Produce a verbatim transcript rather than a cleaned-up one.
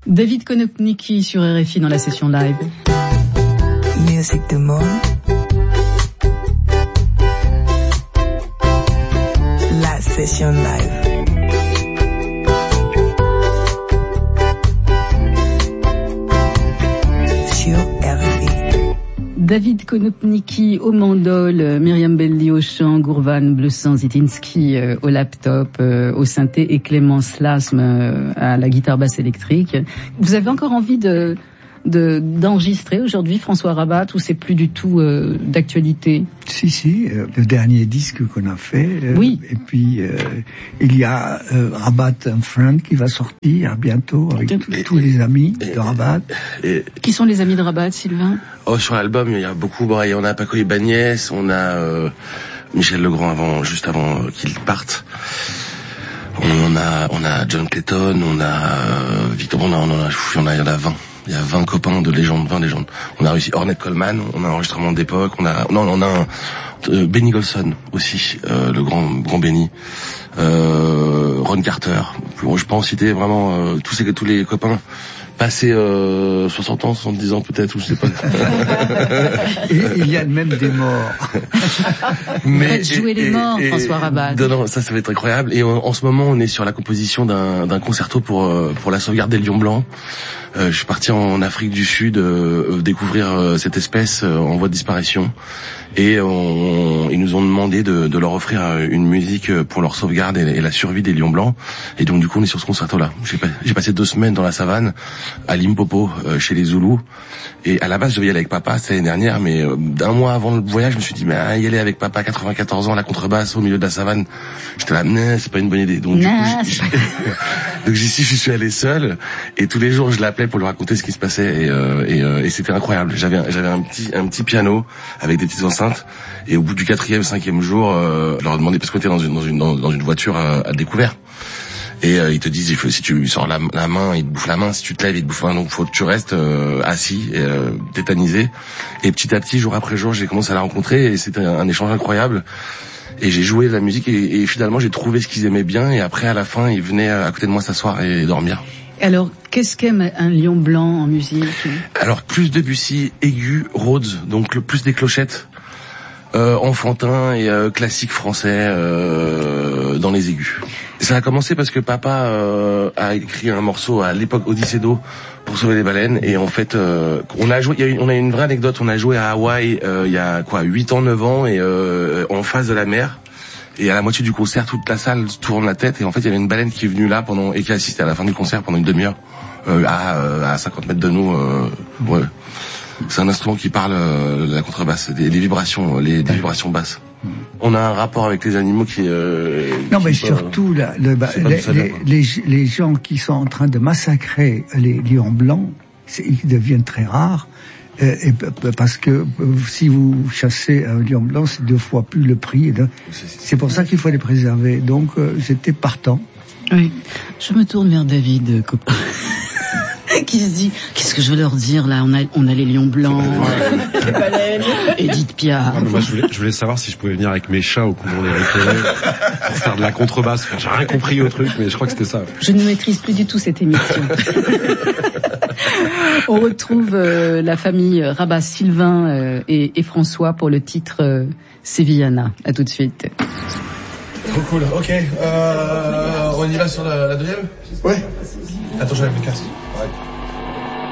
David Konopnicki sur R F I dans la session live. Music du monde. La session live. David Konopnicki au mandol, Myriam Belli au chant, Gourvan Bleusan-Zitinski euh, au laptop, euh, au synthé et Clémence Lasme euh, à la guitare basse électrique. Vous avez encore envie de, de d'enregistrer aujourd'hui François Rabat ou c'est plus du tout euh, d'actualité? Si, si, euh, le dernier disque qu'on a fait. Euh, oui. Et puis, euh, il y a euh, Rabat and Friend qui va sortir bientôt avec tous, tous les amis de Rabat. Et, qui sont les amis de Rabat, Sylvain? Oh, sur l'album, il y a beaucoup. Bon, on a Paco Ibáñez, on a euh, Michel Legrand avant, juste avant euh, qu'il parte. On a, on a John Clayton, on a euh, Victor. On a, on a, on a, il y en a vingt. Il y a vingt copains de légende, vingt légendes. On a réussi Ornette Coleman, on a un enregistrement d'époque, on a, non, on a un, euh, Benny Golson aussi, euh, le grand, grand Benny, euh, Ron Carter. Je peux en citer vraiment euh, tous ces, tous les copains. Passé euh, soixante ans, soixante-dix ans peut-être, ou je sais pas. Et il y a même des morts. Mais jouer les morts, et, François Rabat. Non, non, ça, ça va être incroyable. Et en, en ce moment, on est sur la composition d'un, d'un concerto pour pour la sauvegarde des lions blancs. Euh, je suis parti en Afrique du Sud euh, découvrir euh, cette espèce euh, en voie de disparition. Et on, ils nous ont demandé de, de leur offrir une musique pour leur sauvegarde et, et la survie des lions blancs. Et donc du coup on est sur ce concerto-là. J'ai, pas, j'ai passé deux semaines dans la savane, à Limpopo, euh, chez les Zoulous. Et à la base je devais y aller avec papa, c'était l'année dernière, mais euh, un mois avant le voyage je me suis dit mais ah, y aller avec papa, quatre-vingt-quatorze ans, à la contrebasse au milieu de la savane. J'étais là, non, c'est pas une bonne idée. Donc du nah, coup, j'... donc j'y je suis allé seul. Et tous les jours je l'appelais pour lui raconter ce qui se passait. Et, euh, et, euh, et c'était incroyable. J'avais, j'avais un petit, un petit piano avec des petites enceintes. Et au bout du quatrième, cinquième jour, euh, je leur ai demandé parce qu'on était dans une dans une dans une voiture à, à découvert. Et euh, ils te disent, il faut, si tu sors la, la main, il te bouffe la main. Si tu te lèves, il te bouffe la main. Donc faut que tu restes euh, assis, et, euh, tétanisé. Et petit à petit, jour après jour, j'ai commencé à la rencontrer et c'était un, un échange incroyable. Et j'ai joué de la musique et, et finalement, j'ai trouvé ce qu'ils aimaient bien. Et après, à la fin, ils venaient à côté de moi s'asseoir et dormir. Alors, qu'est-ce qu'aime un lion blanc en musique? Alors, plus Debussy, aigu, Rhodes, donc le plus des clochettes. Euh, enfantin et euh, classique français euh, dans les aigus. Ça a commencé parce que papa euh, a écrit un morceau à l'époque Odyssée d'eau pour sauver les baleines et en fait euh, on a joué, il y a une, on a une vraie anecdote, on a joué à Hawaï euh, il y a quoi huit ans, neuf ans et euh, en face de la mer. Et à la moitié du concert, toute la salle tourne la tête et en fait il y avait une baleine qui est venue là pendant et qui a assisté à la fin du concert pendant une demi-heure euh, à euh, à cinquante mètres de nous. Euh, ouais. C'est un instrument qui parle euh, la contrebasse, des, les vibrations, les des vibrations basses. On a un rapport avec les animaux qui. Euh, non, qui mais pas, surtout là, le, bah, les, les, les, les gens qui sont en train de massacrer les lions blancs, ils deviennent très rares. Euh, et, parce que euh, si vous chassez un lion blanc, c'est deux fois plus le prix. Là. C'est pour ça qu'il faut les préserver. Donc euh, j'étais partant. Oui. Je me tourne vers David, copain. Qui se dit, qu'est-ce que je veux leur dire là? On a, on a les lions blancs, les baleines, Edith Piaf. Non, mais moi, je voulais, je voulais savoir si je pouvais venir avec mes chats au couvent des Récollets pour faire de la contrebasse. Enfin, j'ai rien compris au truc, mais je crois que c'était ça. Je ne maîtrise plus du tout cette émission. On retrouve euh, la famille Rabat, Sylvain euh, et, et François pour le titre euh, Sevillana. À tout de suite. Trop cool. Ok. Euh, on y va sur la, la deuxième. Ouais. Attends, j'enlève le casque. Ouais.